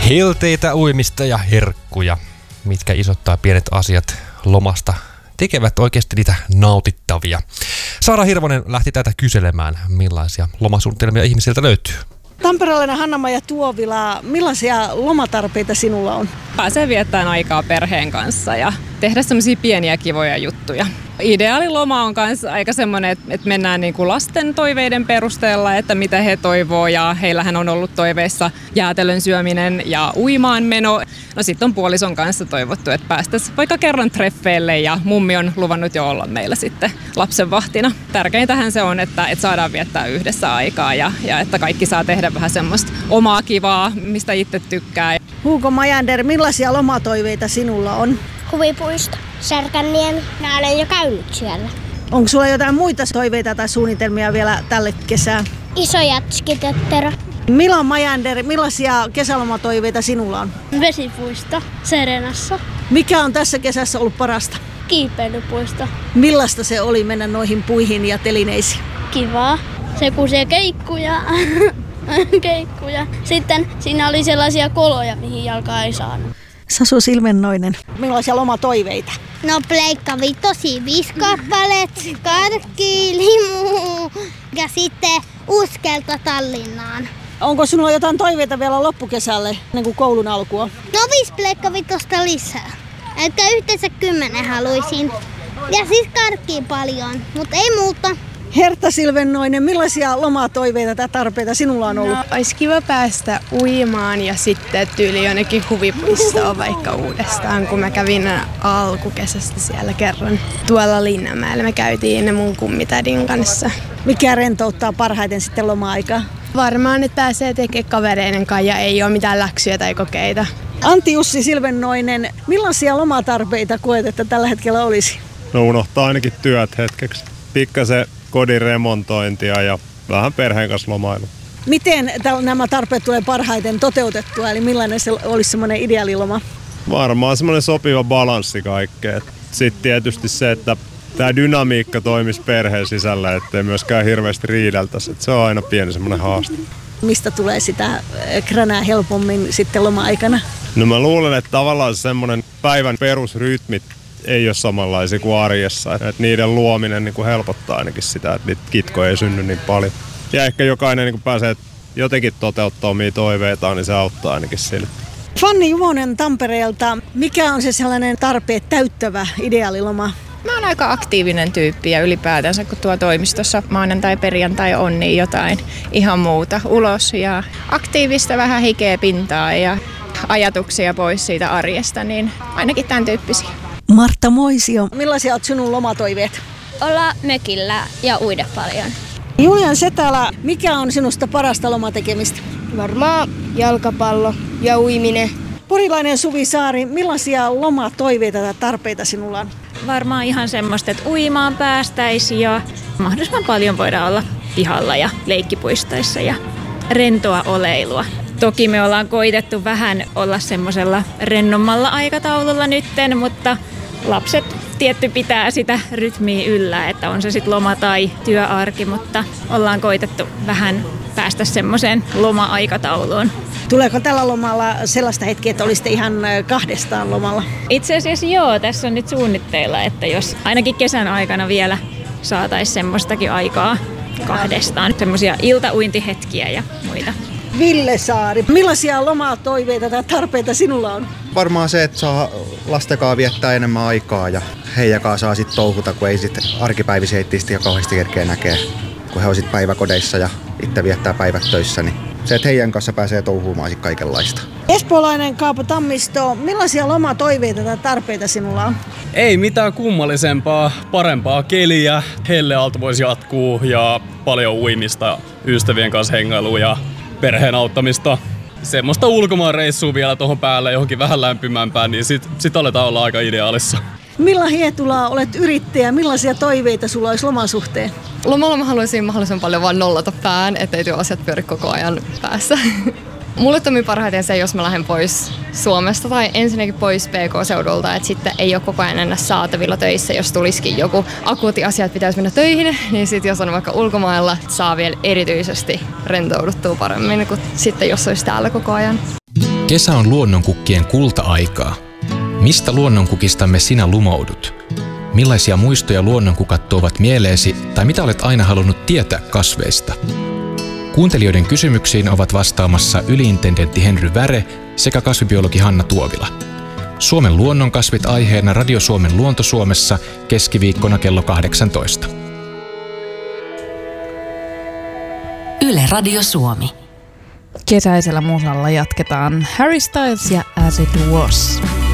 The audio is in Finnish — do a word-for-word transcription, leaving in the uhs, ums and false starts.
Helteitä, uimista ja herkkuja, mitkä isot tai pienet asiat lomasta tekevät oikeasti niitä nautittavia. Saara Hirvonen lähti tätä kyselemään, millaisia lomasuunnitelmia ihmisiltä löytyy. Tamperelainen Hanna-Maija Tuovila, millaisia lomatarpeita sinulla on? Pääsee viettämään aikaa perheen kanssa ja tehdä semmoisia pieniä kivoja juttuja. Ideaaliloma on myös aika semmoinen, että mennään niin kuin lasten toiveiden perusteella, että mitä he toivoo, ja heillähän on ollut toiveissa jäätelön syöminen ja uimaan meno. No sitten on puolison kanssa toivottu, että päästäisiin vaikka kerran treffeille, ja mummi on luvannut jo olla meillä sitten lapsenvahtina. Tärkeintähän se on, että, että saadaan viettää yhdessä aikaa ja, ja että kaikki saa tehdä vähän semmoista omaa kivaa, mistä itse tykkää. Hugo Majander, millaisia lomatoiveita sinulla on? Huvipuisto, Särkänniemi. Mä olen jo käynyt siellä. Onko sulla jotain muita toiveita tai suunnitelmia vielä tälle kesään? Iso jätskitöttero. Milan Majander, millaisia kesälomatoiveita sinulla on? Vesipuisto, Serenassa. Mikä on tässä kesässä ollut parasta? Kiipeilypuisto. Millaista se oli mennä noihin puihin ja telineisiin? Kivaa. Se kusee keikkuja. keikkuja. Sitten siinä oli sellaisia koloja, mihin jalkaa ei saanut. Sasu Silvennoinen, millaisia lomatoiveita? No pleikka vitosi, viisi kappaleet, karkki, limu ja sitten uskelta Tallinnaan. Onko sinulla jotain toiveita vielä loppukesälle ennen kuin koulun alkua? No viisi pleikka vitosta lisää. Eli yhteensä kymmenen haluaisin. Ja siis karkkia paljon, mutta ei muuta. Hertta Silvennoinen, millaisia lomatoiveita tai tarpeita sinulla on ollut? No, olisi kiva päästä uimaan ja sitten tyyli jonnekin huvipuistoon vaikka uudestaan, kun mä kävin alkukesästä siellä kerran tuolla Linnanmäellä. Me käytiin mun kummitädin kanssa. Mikä rentouttaa parhaiten sitten loma-aikaa? Varmaan, että pääsee tekemään kavereiden kanssa ja ei ole mitään läksyjä tai kokeita. Antti Jussi Silvennoinen, millaisia lomatarpeita koet, että tällä hetkellä olisi? No unohtaa ainakin työt hetkeksi. Pikkasen kodin remontointia ja vähän perheen kanssa lomailu. Miten nämä tarpeet tulee parhaiten toteutettua, eli millainen se olisi semmoinen ideaaliloma? Varmaan semmoinen sopiva balanssi kaikkeen. Sitten tietysti se, että tämä dynamiikka toimisi perheen sisällä, ettei myöskään hirveästi riideltäisi. Se on aina pieni semmoinen haaste. Mistä tulee sitä kränää helpommin sitten loma-aikana? No mä luulen, että tavallaan semmoinen päivän perusrytmit ei ole samanlaisia kuin arjessa. Että niiden luominen niin kuin helpottaa ainakin sitä, että niitä kitkoja ei synny niin paljon. Ja ehkä jokainen niin kuin pääsee jotenkin toteuttaa omia toiveitaan, niin se auttaa ainakin sille. Fanni Juvonen Tampereelta, mikä on se sellainen tarpeet täyttävä ideaaliloma? Mä oon aika aktiivinen tyyppi ja ylipäätänsä kun tuo toimistossa maanantai perjantai on, niin jotain ihan muuta ulos ja aktiivista, vähän hikeä pintaa ja ajatuksia pois siitä arjesta, niin ainakin tämän tyyppisiä. Martta Moisio, millaisia olet sinun lomatoiveet? Olla mökillä ja uida paljon. Julian Setälä, mikä on sinusta parasta lomatekemistä? Varmaan jalkapallo ja uiminen. Porilainen Suvi Saari, millaisia lomatoiveita tai tarpeita sinulla on? Varmaan ihan semmoista, että uimaan päästäisiin ja mahdollisimman paljon voidaan olla pihalla ja leikkipuistoissa ja rentoa oleilua. Toki me ollaan koitettu vähän olla semmoisella rennommalla aikataululla nytten, mutta lapset tietty pitää sitä rytmiä yllä, että on se sitten loma tai työarki, mutta ollaan koitettu vähän päästä semmoiseen loma-aikatauluun. Tuleeko tällä lomalla sellaista hetkeä, että olisitte ihan kahdestaan lomalla? Itse asiassa joo, tässä on nyt suunnitteilla, että jos ainakin kesän aikana vielä saataisiin semmoistakin aikaa kahdestaan, semmoisia iltauintihetkiä ja muita. Ville Saari, millaisia lomatoiveita tai tarpeita sinulla on? Varmaan se, että saa lastenkaan viettää enemmän aikaa ja heijakaan saa sitten touhuta, kun ei sitten arkipäivisiä heittistä ja kauheasti kerkeä näkee. Kun he on sitten päiväkodeissa ja itse viettää päivät töissä, niin se, että heidän kanssa pääsee touhumaan sitten kaikenlaista. Espoolainen Kaapo Tammisto, millaisia lomatoiveita tai tarpeita sinulla on? Ei mitään kummallisempaa, parempaa keliä, helleaalto voisi jatkuu ja paljon uimista, ystävien kanssa hengailua ja perheen auttamista. Semmoista ulkomaanreissua vielä tuohon päälle johonkin vähän lämpimämpään, niin sit, sit aletaan olla aika ideaalissa. Milla Hietula, olet yrittäjä. Millaisia toiveita sulla olisi loman suhteen? Lomalla mä haluaisin mahdollisimman paljon vaan nollata pään, ettei työ asiat pyöri koko ajan päässä. Mulle toimii parhaiten se, jos mä lähden pois Suomesta tai ensinnäkin pois P K-seudulta, että sitten ei ole koko ajan enää saatavilla töissä, jos tulisikin joku akuutti asia, että pitäisi mennä töihin, niin sitten jos on vaikka ulkomailla, saa vielä erityisesti rentouduttua paremmin kuin sitten jos olisi täällä koko ajan. Kesä on luonnonkukkien kulta-aikaa. Mistä luonnonkukistamme sinä lumoudut? Millaisia muistoja luonnonkukat tuovat mieleesi tai mitä olet aina halunnut tietää kasveista? Kuuntelijoiden kysymyksiin ovat vastaamassa yliintendentti Henry Väre sekä kasvibiologi Hanna Tuovila. Suomen luonnonkasvit aiheena Radio Suomen Luonto-Suomessa keskiviikkona kello kahdeksantoista. Yle Radio Suomi. Kesäisellä musalla jatketaan Harry Styles ja As It Was.